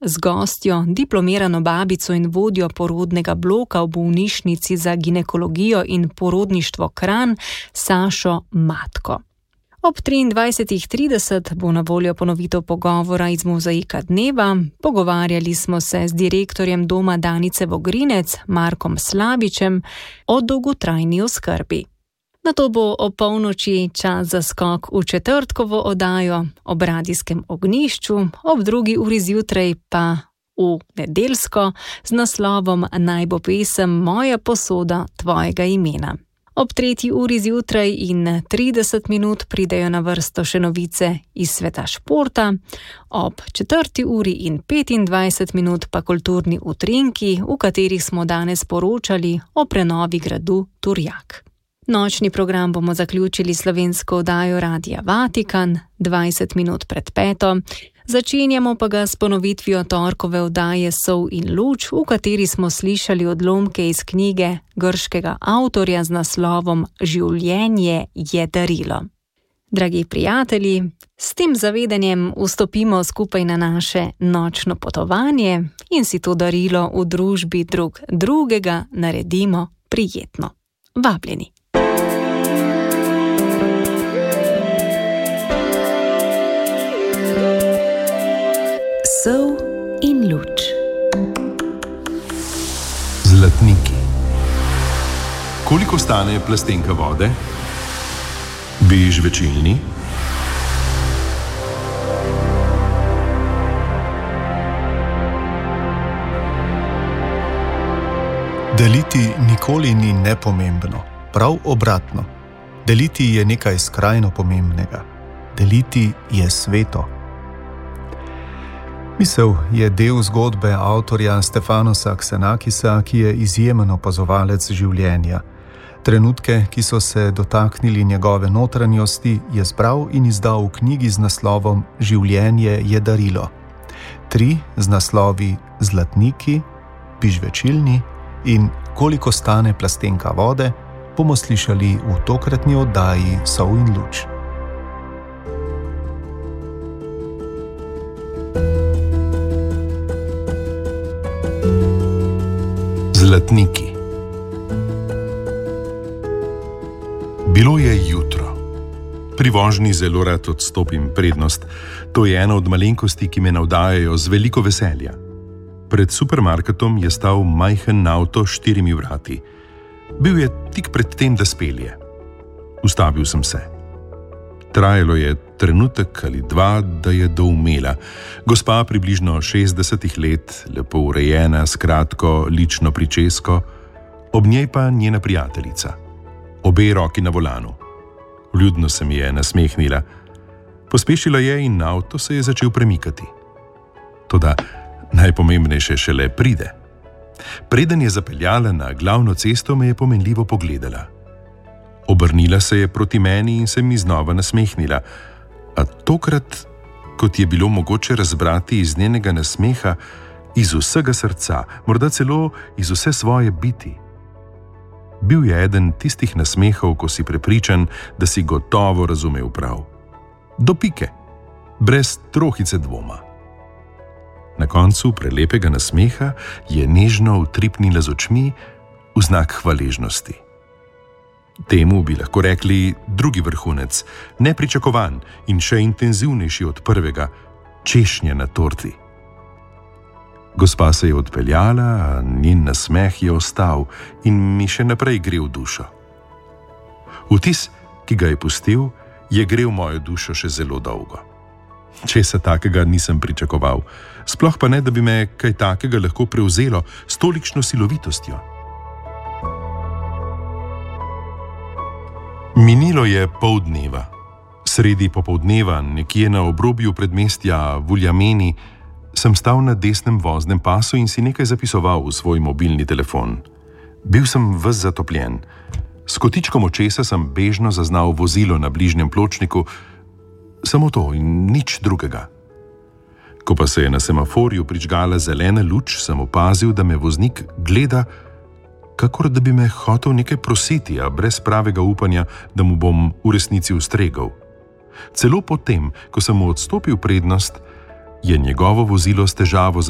z gostjo, diplomirano babico in vodjo porodnega bloka v bolnišnici za ginekologijo in porodništvo Kranj, Sašo Matko. Ob 23:30 bo na voljo ponovitev pogovora iz Mozaika dneva. Pogovarjali smo se z direktorjem doma Danice Vogrinec, Markom Slabičem, o dolgotrajni oskrbi. Nato bo ob polnoči čas za skok v četrtkovo oddajo ob radijskem ognjišču, ob 2. uri zjutraj pa v nedeljsko z naslovom Naj bo pesem Moja posoda tvojega imena. Ob 3. uri zjutraj in 30 minut pridejo na vrsto še novice iz sveta športa, ob 4. uri in 25 minut pa kulturni utrinki, v katerih smo danes poročali o prenovi gradu Turjak. Nočni program bomo zaključili slovensko oddajo Radia Vatikan, 20 minut pred 5. Začenjamo pa ga s ponovitvijo torkove oddaje Sol in luč, v kateri smo slišali odlomke iz knjige grškega avtorja z naslovom Življenje je darilo. Dragi prijatelji, s tem zavedanjem vstopimo skupaj na naše nočno potovanje in si to darilo v družbi drug drugega naredimo prijetno. Vabljeni. Sol in luč. Zlatniki. Koliko stane plastenka vode? Bi žvečilni? Deliti nikoli ni nepomembno, prav obratno. Deliti je nekaj skrajno pomembnega. Deliti je sveto. Misel je del zgodbe avtorja Stefanosa Xenakisa, ki je izjemen opazovalec življenja. Trenutke, ki so se dotaknili njegove notranjosti, je zbral in izdal v knjigi z naslovom Življenje je darilo. 3 z naslovi Zlatniki, Bi žvečilni in Koliko stane plastenka vode, bomo slišali v tokratni oddaji Sol in luč. Zlatniki. Bilo je jutro. Pri vožnji zelo rad odstopim prednost. To je ena od malenkosti, ki me navdajajo z veliko veselja. Pred supermarketom je stal majhen avto s 4 vrati. Bil je tik pred tem, da spelje. Ustavil sem se. Trajalo je trenutek ali dva, da je doumela. Gospa približno 60 let, lepo urejena, s kratko lično pričesko, ob njej pa njena prijateljica. Obe roki na volanu. Vljudno se mi je nasmehnila. Pospešila je in avto se je začel premikati. Toda najpomembnejše šele pride. Preden je zapeljala na glavno cesto, me je pomenljivo pogledala. Obrnila se je proti meni in se mi znova nasmehnila, a tokrat, kot je bilo mogoče razbrati iz njenega nasmeha, iz vsega srca, morda celo iz vse svoje biti. Bil je eden tistih nasmehov, ko si prepričan, da si gotovo razumel prav. Do pike, brez trohice dvoma. Na koncu prelepega nasmeha je nežno utripnila z očmi v znak hvaležnosti. Temu bi lahko rekli drugi vrhunec, nepričakovan in še intenzivnejši od prvega, češnje na torti. Gospa se je odpeljala, a njen nasmeh je ostal in mi še naprej grel dušo. Vtis, ki ga je pustil, je grel mojo dušo še zelo dolgo. Česa takega nisem pričakoval, sploh pa ne, da bi me kaj takega lahko prevzelo s tolikšno silovitostjo. Minilo je pol dneva. Sredi popoldneva, nekje na obrobju predmestja Vuljameni, sem stal na desnem voznem pasu in si nekaj zapisoval v svoj mobilni telefon. Bil sem ves zatopljen. S kotičkom očesa sem bežno zaznal vozilo na bližnjem pločniku, samo to in nič drugega. Ko pa se je na semaforju prižgala zelena luč, sem opazil, da me voznik gleda, kakor da bi me hotel nekaj prositi, a brez pravega upanja, da mu bom v resnici ustregel. Celo potem, ko sem mu odstopil prednost, je njegovo vozilo s težavo